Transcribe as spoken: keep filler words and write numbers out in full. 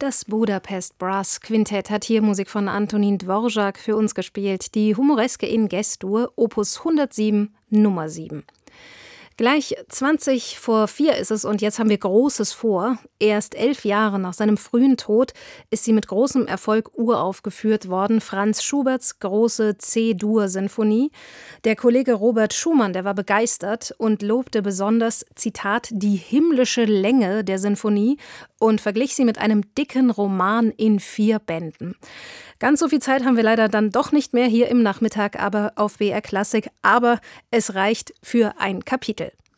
Das Budapest Brass Quintett hat hier Musik von Antonín Dvořák für uns gespielt, die Humoreske in G-Dur, Opus hundertsieben, Nummer sieben. Gleich zwanzig vor vier ist es und jetzt haben wir Großes vor. Erst elf Jahre nach seinem frühen Tod ist sie mit großem Erfolg uraufgeführt worden. Franz Schuberts große C-Dur-Sinfonie. Der Kollege Robert Schumann, der war begeistert und lobte besonders, Zitat, die himmlische Länge der Sinfonie und verglich sie mit einem dicken Roman in vier Bänden. Ganz so viel Zeit haben wir leider dann doch nicht mehr hier im Nachmittag, aber auf B R Klassik. Aber es reicht für ein Kapitel.